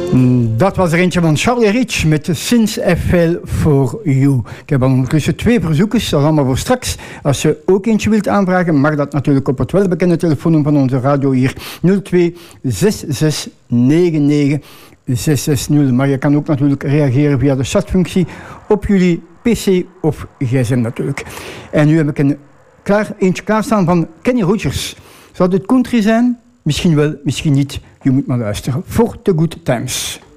Dat was er eentje van Charlie Rich met Since I Fell For You. Ik heb al ondertussen 2 verzoekers, dat is allemaal voor straks. Als je ook eentje wilt aanvragen, mag dat natuurlijk op het welbekende telefoonnummer van onze radio hier. 02 66 99 660. Maar je kan ook natuurlijk reageren via de chatfunctie op jullie PC of gsm natuurlijk. En nu heb ik eentje klaarstaan van Kenny Rogers. Zou dit country zijn? Misschien wel, misschien niet. Je moet maar luisteren. For the Good Times.